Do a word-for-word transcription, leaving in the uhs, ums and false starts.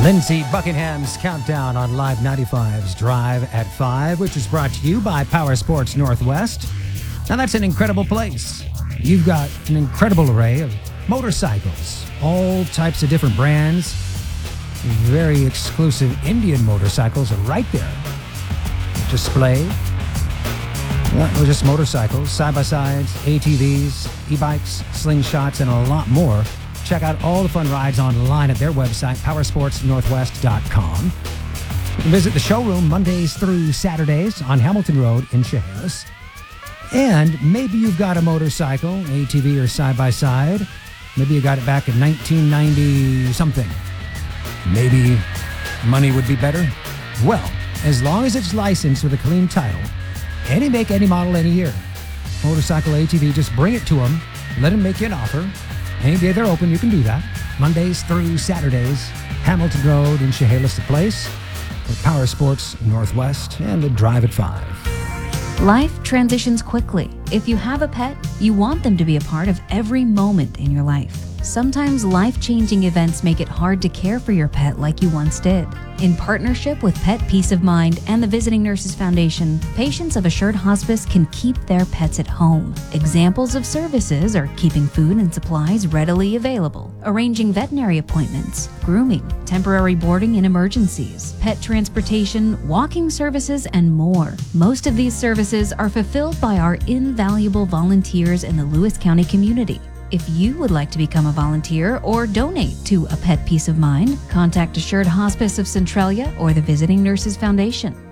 Lindsey Buckingham's Countdown on Live ninety-five's Drive at five, which is brought to you by Power Sports Northwest. Now, that's an incredible place. You've got an incredible array of motorcycles, all types of different brands. Very exclusive Indian motorcycles are right there. Display. Well, just motorcycles, side-by-sides, A T Vs, e-bikes, slingshots, and a lot more. Check out all the fun rides online at their website, powersports northwest dot com. You can visit the showroom Mondays through Saturdays on Hamilton Road in Chehalis. And maybe you've got a motorcycle, A T V or side-by-side. Maybe you got it back in nineteen ninety something. Maybe money would be better. Well, as long as it's licensed with a clean title, any make, any model, any year. Motorcycle, A T V, just bring it to them. Let them make you an offer. Any day they're open, you can do that. Mondays through Saturdays, Hamilton Road in Chehalis, the place. With Power Sports Northwest and the Drive at five. Life transitions quickly. If you have a pet, you want them to be a part of every moment in your life. Sometimes life-changing events make it hard to care for your pet like you once did. In partnership with Pet Peace of Mind and the Visiting Nurses Foundation, patients of Assured Hospice can keep their pets at home. Examples of services are keeping food and supplies readily available, arranging veterinary appointments, grooming, temporary boarding in emergencies, pet transportation, walking services, and more. Most of these services are fulfilled by our invaluable volunteers in the Lewis County community. If you would like to become a volunteer or donate to a Pet Peace of Mind, contact Assured Hospice of Centralia or the Visiting Nurses Foundation.